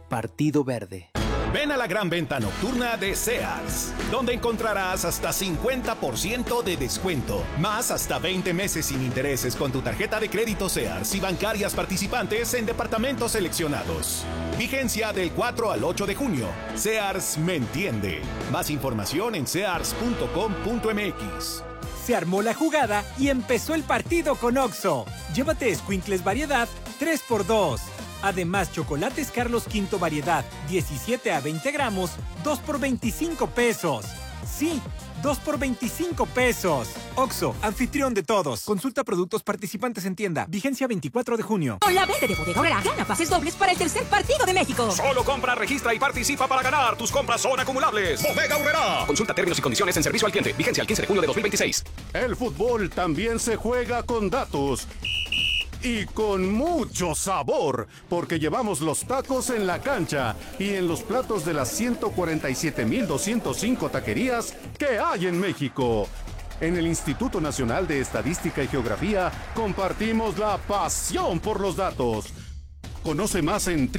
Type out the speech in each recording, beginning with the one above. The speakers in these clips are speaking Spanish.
Partido Verde. Ven a la gran venta nocturna de Sears, donde encontrarás hasta 50% de descuento, más hasta 20 meses sin intereses con tu tarjeta de crédito Sears y bancarias participantes en departamentos seleccionados. Vigencia del 4 al 8 de junio. Sears me entiende. Más información en sears.com.mx. Se armó la jugada y empezó el partido con Oxxo. Llévate Squinkles variedad 3x2. Además, chocolates Carlos V variedad 17 a 20 gramos, 2 por 25 pesos. Sí, 2 por 25 pesos. Oxxo, anfitrión de todos. Consulta productos participantes en tienda. Vigencia 24 de junio. Con la venta de Bodega Aurrera, gana pases dobles para el tercer partido de México. Solo compra, registra y participa para ganar. Tus compras son acumulables. Bodega Aurrera. Consulta términos y condiciones en servicio al cliente. Vigencia el 15 de junio de 2026. El fútbol también se juega con datos. Y con mucho sabor, porque llevamos los tacos en la cancha y en los platos de las 147,205 taquerías que hay en México. En el Instituto Nacional de Estadística y Geografía compartimos la pasión por los datos. Conoce más en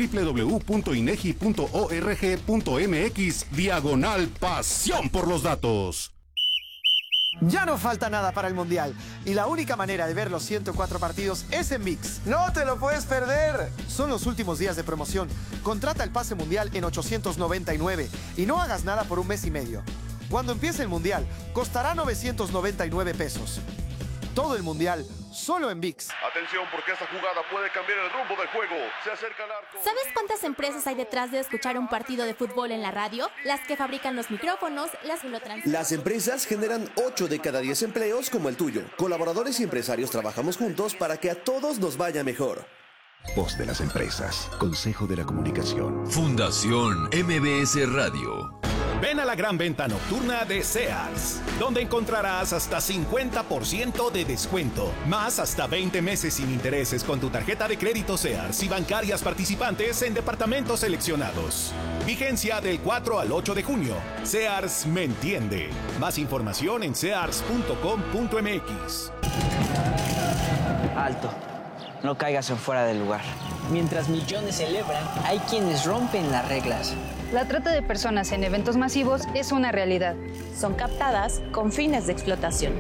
www.inegi.org.mx/pasión por los datos. Ya no falta nada para el Mundial y la única manera de ver los 104 partidos es en ViX. ¡No te lo puedes perder! Son los últimos días de promoción. Contrata el pase Mundial en 899 y no hagas nada por un mes y medio. Cuando empiece el Mundial, costará 999 pesos. Todo el Mundial, solo en ViX. Atención, porque esta jugada puede cambiar el rumbo del juego. Se acerca el arco. ¿Sabes cuántas empresas hay detrás de escuchar un partido de fútbol en la radio? Las que fabrican los micrófonos, las que lo transmiten. Las empresas generan 8 de cada 10 empleos como el tuyo. Colaboradores y empresarios trabajamos juntos para que a todos nos vaya mejor. Voz de las empresas. Consejo de la Comunicación. Fundación MBS Radio. Ven a la gran venta nocturna de Sears, donde encontrarás hasta 50% de descuento, más hasta 20 meses sin intereses con tu tarjeta de crédito Sears y bancarias participantes en departamentos seleccionados. Vigencia del 4 al 8 de junio. Sears me entiende. Más información en sears.com.mx. Alto. No caigas en fuera del lugar. Mientras millones celebran, hay quienes rompen las reglas. La trata de personas en eventos masivos es una realidad. Son captadas con fines de explotación.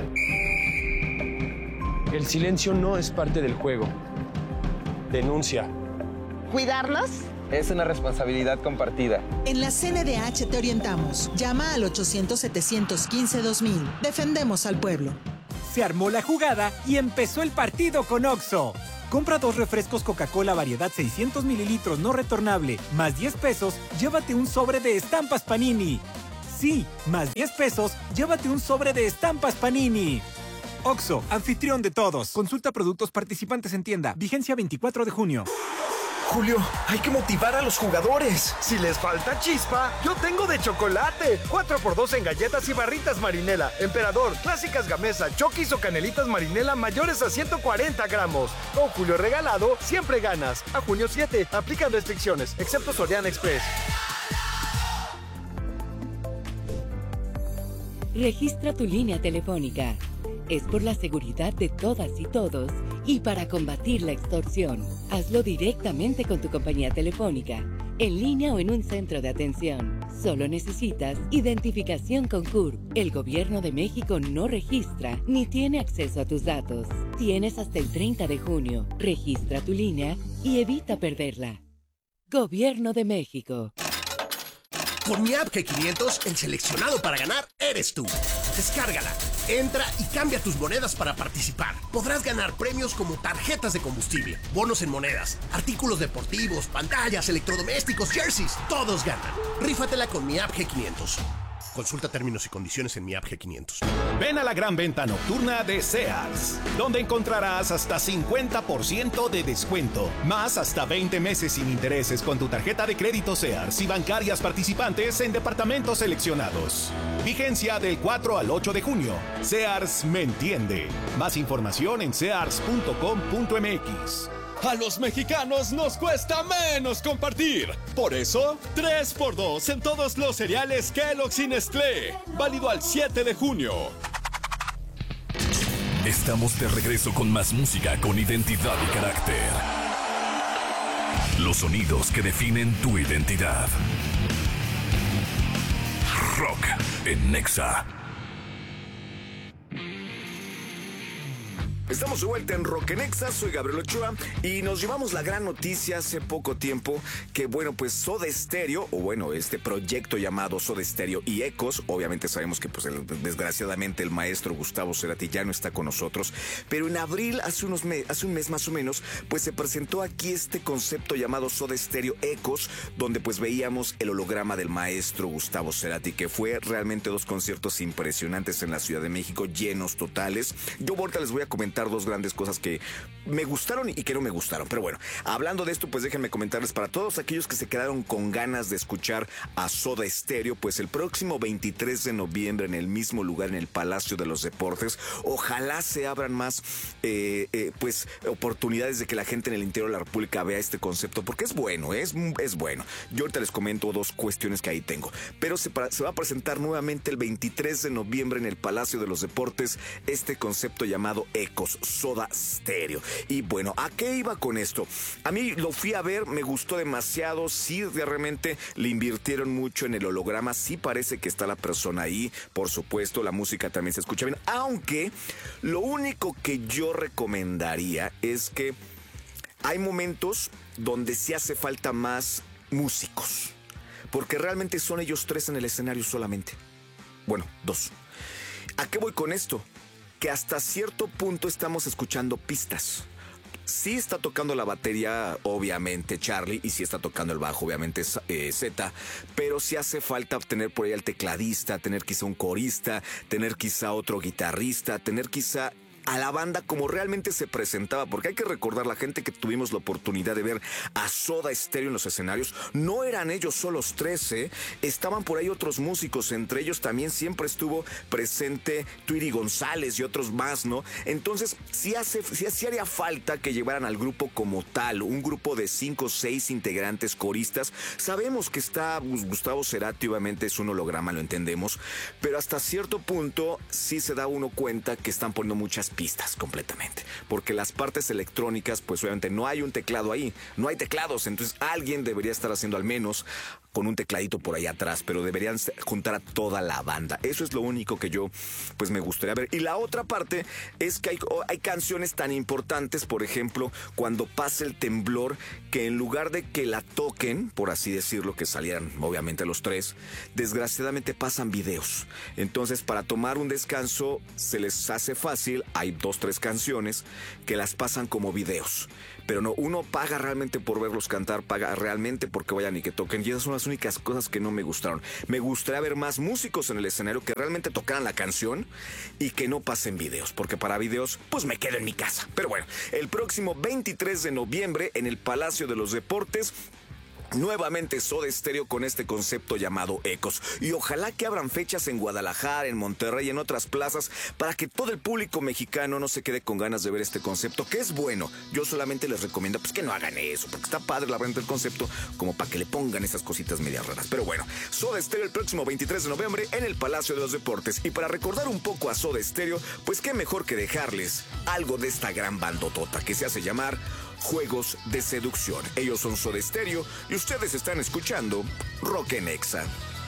El silencio no es parte del juego. Denuncia. ¿Cuidarlos? Es una responsabilidad compartida. En la CNDH te orientamos. Llama al 800-715-2000. Defendemos al pueblo. Se armó la jugada y empezó el partido con Oxxo. Compra 2 refrescos Coca-Cola variedad 600 mililitros no retornable, más 10 pesos, llévate un sobre de estampas Panini. Sí, más 10 pesos, llévate un sobre de estampas Panini. Oxxo, anfitrión de todos. Consulta productos participantes en tienda. Vigencia 24 de junio. Julio, hay que motivar a los jugadores. Si les falta chispa, yo tengo de chocolate. 4x2 en galletas y barritas Marinela, Emperador, clásicas Gamesa, Chokis o canelitas Marinela mayores a 140 gramos. Con Julio regalado, siempre ganas. A junio 7, aplican restricciones, excepto Soriana Express. Registra tu línea telefónica. Es por la seguridad de todas y todos y para combatir la extorsión. Hazlo directamente con tu compañía telefónica, en línea o en un centro de atención. Solo necesitas identificación con CURP. El Gobierno de México no registra ni tiene acceso a tus datos. Tienes hasta el 30 de junio. Registra tu línea y evita perderla. Gobierno de México. Con mi app G500, el seleccionado para ganar eres tú. Descárgala, entra y cambia tus monedas para participar. Podrás ganar premios como tarjetas de combustible, bonos en monedas, artículos deportivos, pantallas, electrodomésticos, jerseys. Todos ganan. Rífatela con mi app G500. Consulta términos y condiciones en mi app G500. Ven a la gran venta nocturna de Sears, donde encontrarás hasta 50% de descuento, más hasta 20 meses sin intereses con tu tarjeta de crédito Sears y bancarias participantes en departamentos seleccionados. Vigencia del 4 al 8 de junio. Sears me entiende. Más información en sears.com.mx. A los mexicanos nos cuesta menos compartir. Por eso, 3x2 en todos los cereales Kellogg's y Nestlé. Válido al 7 de junio. Estamos de regreso con más música con identidad y carácter. Los sonidos que definen tu identidad. Rock en Nexa. Estamos de vuelta en Rock en Nexa, soy Gabriel Ochoa y nos llevamos la gran noticia hace poco tiempo que, bueno, pues Soda Stereo, o bueno, este proyecto llamado Soda Stereo y Ecos, obviamente sabemos que pues desgraciadamente el maestro Gustavo Cerati ya no está con nosotros, pero en abril, hace un mes más o menos, pues se presentó aquí este concepto llamado Soda Stereo Ecos, donde pues veíamos el holograma del maestro Gustavo Cerati, que fue realmente 2 conciertos impresionantes en la Ciudad de México, llenos totales. Yo ahorita les voy a comentar 2 grandes cosas que me gustaron y que no me gustaron. Pero bueno, hablando de esto, pues déjenme comentarles para todos aquellos que se quedaron con ganas de escuchar a Soda Stereo, pues el próximo 23 de noviembre en el mismo lugar, en el Palacio de los Deportes, ojalá se abran más pues oportunidades de que la gente en el interior de la República vea este concepto, porque es bueno, es bueno. Yo ahorita les comento 2 cuestiones que ahí tengo, pero se va a presentar nuevamente el 23 de noviembre en el Palacio de los Deportes este concepto llamado Ecos, Soda Stereo. Y bueno, ¿a qué iba con esto? A mí lo fui a ver, me gustó demasiado, sí, realmente le invirtieron mucho en el holograma, sí parece que está la persona ahí, por supuesto, la música también se escucha bien, aunque lo único que yo recomendaría es que hay momentos donde sí hace falta más músicos, porque realmente son ellos 3 en el escenario solamente. Bueno, 2. ¿A qué voy con esto? Que hasta cierto punto estamos escuchando pistas. Sí está tocando la batería, obviamente, Charlie, y sí está tocando el bajo, obviamente, Zeta, pero sí hace falta tener por ahí al tecladista, tener quizá un corista, tener quizá otro guitarrista, tener quizá a la banda como realmente se presentaba, porque hay que recordar, la gente que tuvimos la oportunidad de ver a Soda Stereo en los escenarios, no eran ellos solos 13, estaban por ahí otros músicos, entre ellos también siempre estuvo presente Tweety González y otros más, ¿no? Entonces, sí haría falta que llevaran al grupo como tal, un grupo de 5 o 6 integrantes coristas. Sabemos que está Gustavo Cerati, obviamente es un holograma, lo entendemos, pero hasta cierto punto sí se da uno cuenta que están poniendo muchas pistas completamente, porque las partes electrónicas, pues obviamente no hay un teclado ahí, no hay teclados, entonces alguien debería estar haciendo al menos con un tecladito por ahí atrás, pero deberían juntar a toda la banda. Eso es lo único que yo pues me gustaría ver. Y la otra parte es que hay canciones tan importantes, por ejemplo, cuando pasa el temblor, que en lugar de que la toquen, por así decirlo, que salieran obviamente los 3, desgraciadamente pasan videos. Entonces, para tomar un descanso se les hace fácil, hay 2, 3 canciones que las pasan como videos. Pero no, uno paga realmente por verlos cantar, paga realmente porque vayan y que toquen. Y esas son las únicas cosas que no me gustaron. Me gustaría ver más músicos en el escenario que realmente tocaran la canción y que no pasen videos, porque para videos pues me quedo en mi casa. Pero bueno, el próximo 23 de noviembre en el Palacio de los Deportes, nuevamente Soda Stereo con este concepto llamado Ecos. Y ojalá que abran fechas en Guadalajara, en Monterrey y en otras plazas para que todo el público mexicano no se quede con ganas de ver este concepto, que es bueno. Yo solamente les recomiendo pues que no hagan eso, porque está padre la verdad el concepto, como para que le pongan esas cositas medias raras. Pero bueno, Soda Stereo el próximo 23 de noviembre en el Palacio de los Deportes. Y para recordar un poco a Soda Stereo, pues qué mejor que dejarles algo de esta gran bandotota que se hace llamar Juegos de Seducción. Ellos son Soda Stereo y ustedes están escuchando Rock en Nexa.